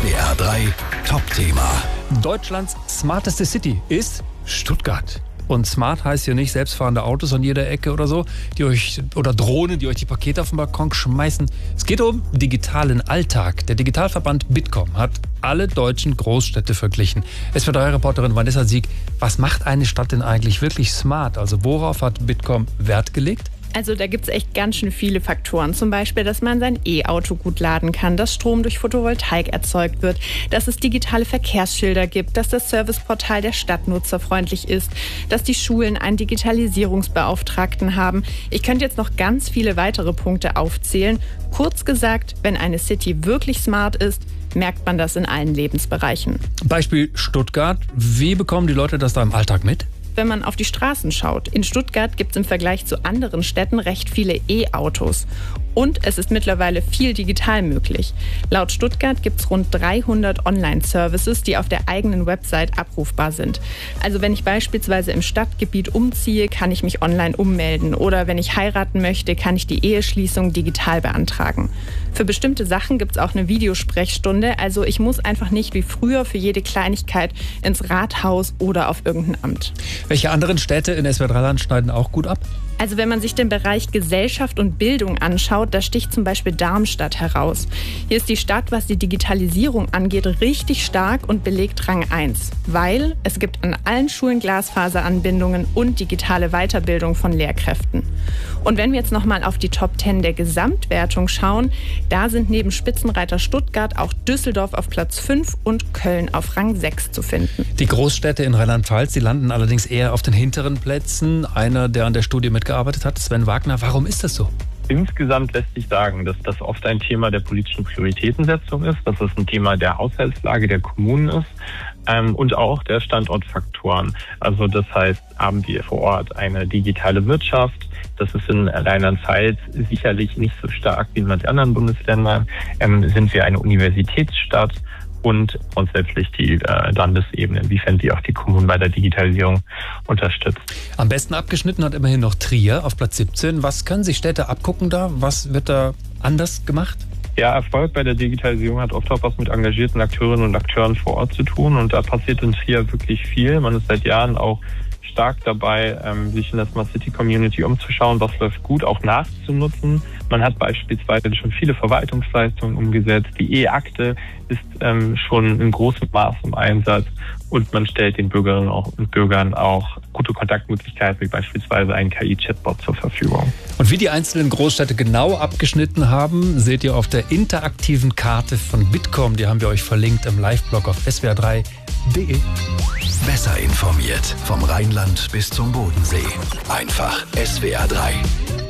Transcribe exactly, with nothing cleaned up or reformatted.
W R drei Top-Thema. Deutschlands smarteste City ist Stuttgart. Und smart heißt ja nicht selbstfahrende Autos an jeder Ecke oder so, die euch oder Drohnen, die euch die Pakete auf den Balkon schmeißen. Es geht um digitalen Alltag. Der Digitalverband Bitkom hat alle deutschen Großstädte verglichen. S W R drei Reporterin Vanessa Sieg, was macht eine Stadt denn eigentlich wirklich smart? Also worauf hat Bitkom Wert gelegt? Also da gibt es echt ganz schön viele Faktoren. Zum Beispiel, dass man sein E-Auto gut laden kann, dass Strom durch Photovoltaik erzeugt wird, dass es digitale Verkehrsschilder gibt, dass das Serviceportal der Stadt nutzerfreundlich ist, dass die Schulen einen Digitalisierungsbeauftragten haben. Ich könnte jetzt noch ganz viele weitere Punkte aufzählen. Kurz gesagt, wenn eine City wirklich smart ist, merkt man das in allen Lebensbereichen. Beispiel Stuttgart. Wie bekommen die Leute das da im Alltag mit? Wenn man auf die Straßen schaut. In Stuttgart gibt es im Vergleich zu anderen Städten recht viele E-Autos. Und es ist mittlerweile viel digital möglich. Laut Stuttgart gibt es rund dreihundert Online-Services, die auf der eigenen Website abrufbar sind. Also wenn ich beispielsweise im Stadtgebiet umziehe, kann ich mich online ummelden. Oder wenn ich heiraten möchte, kann ich die Eheschließung digital beantragen. Für bestimmte Sachen gibt es auch eine Videosprechstunde. Also ich muss einfach nicht wie früher für jede Kleinigkeit ins Rathaus oder auf irgendein Amt. Welche anderen Städte in S W R drei Land schneiden auch gut ab? Also wenn man sich den Bereich Gesellschaft und Bildung anschaut, da sticht zum Beispiel Darmstadt heraus. Hier ist die Stadt, was die Digitalisierung angeht, richtig stark und belegt Rang eins. Weil es gibt an allen Schulen Glasfaseranbindungen und digitale Weiterbildung von Lehrkräften. Und wenn wir jetzt nochmal auf die Top zehn der Gesamtwertung schauen, da sind neben Spitzenreiter Stuttgart auch Düsseldorf auf Platz fünf und Köln auf Rang sechs zu finden. Die Großstädte in Rheinland-Pfalz, die landen allerdings eher auf den hinteren Plätzen. Einer, der an der Studie mitgearbeitet hat, Sven Wagner. Warum ist das so? Insgesamt lässt sich sagen, dass das oft ein Thema der politischen Prioritätensetzung ist, dass es ein Thema der Haushaltslage der Kommunen ist ähm, und auch der Standortfaktoren. Also das heißt, haben wir vor Ort eine digitale Wirtschaft. Das ist in Rheinland-Pfalz sicherlich nicht so stark wie in manchen anderen Bundesländern. Ähm, sind wir eine Universitätsstadt? Und grundsätzlich die äh, Landesebene, inwiefern sie auch die Kommunen bei der Digitalisierung unterstützt. Am besten abgeschnitten hat immerhin noch Trier auf Platz siebzehn. Was können sich Städte abgucken da? Was wird da anders gemacht? Ja, Erfolg bei der Digitalisierung hat oft auch was mit engagierten Akteurinnen und Akteuren vor Ort zu tun. Und da passiert in Trier wirklich viel. Man ist seit Jahren auch stark dabei, sich in der Smart City Community umzuschauen, was läuft gut, auch nachzunutzen. Man hat beispielsweise schon viele Verwaltungsleistungen umgesetzt. Die E-Akte ist ähm, schon in großem Maß im Einsatz und man stellt den Bürgerinnen und Bürgern auch gute Kontaktmöglichkeiten, wie beispielsweise einen K I-Chatbot zur Verfügung. Und wie die einzelnen Großstädte genau abgeschnitten haben, seht ihr auf der interaktiven Karte von Bitkom. Die haben wir euch verlinkt im Live-Blog auf S W R drei punkt de. Besser informiert vom Rheinland bis zum Bodensee. Einfach S W R drei.